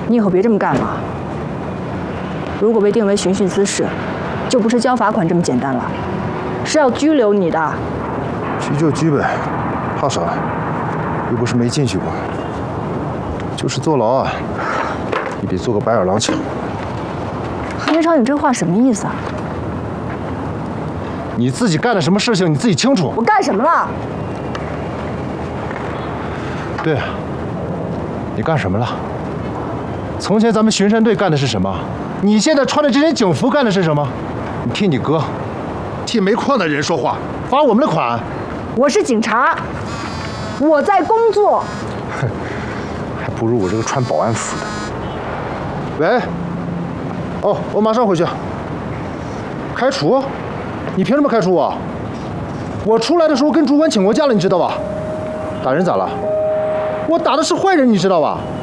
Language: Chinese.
你以后别这么干了。如果被定为寻衅滋事，就不是交罚款这么简单了，是要拘留你的。 拘就拘呗，怕啥？又不是没进去过。就是坐牢啊，也比做个白眼狼强。 韩元超，你这话什么意思啊？ 你自己干了什么事情，你自己清楚。 我干什么了？ 对，你干什么了？从前咱们巡山队干的是什么？你现在穿的这身警服干的是什么？你替你哥，替煤矿的人说话，罚我们的款。 我是警察，我在工作。 还不如我这个穿保安服的。喂，哦，我马上回去。开除？你凭什么开除我？我出来的时候跟主管请过假了，你知道吧？打人咋了？我打的是坏人，你知道吧？